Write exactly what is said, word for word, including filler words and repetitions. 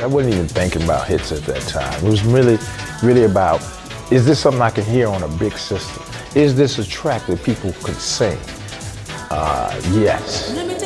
I wasn't even thinking about hits at that time. It was really, really about, is this something I can hear on a big system? Is this a track that people could sing? Uh, yes.